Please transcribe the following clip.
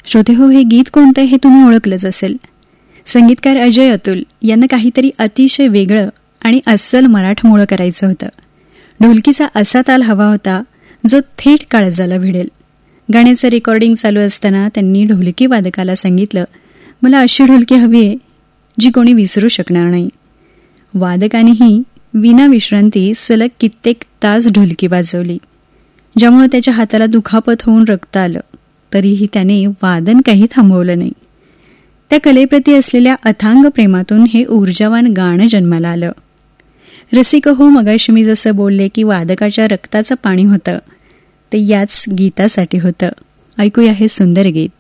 श्रोतेहो, हे गीत कोणतं हे तुम्ही ओळखलंच असेल. संगीतकार अजय अतुल यांना काहीतरी अतिशय वेगळं आणि अस्सल मराठमोळं करायचं होतं. ढोलकीचा असा ताल हवा होता जो थेट काळजाला भिडेल. गाण्याचं रेकॉर्डिंग चालू असताना त्यांनी ढोलकी वादकाला सांगितलं, मला अशी ढोलकी हवी आहे जी कोणी विसरू शकणार नाही. वादकानेही विना विश्रांती सलग कित्येक तास ढोलकी वाजवली, ज्यामुळे त्याच्या हाताला दुखापत होऊन रक्त आलं. तरीही त्याने वादन काही थांबवलं नाही. त्या कलेप्रती असलेल्या अथांग प्रेमातून हे ऊर्जावान गाणं जन्माला आलं. रसिक हो, मगाशी मी जसं बोलले की वादकाच्या रक्ताचं पाणी होतं, ते याच गीतासाठी होतं. ऐकूया हे सुंदर गीत.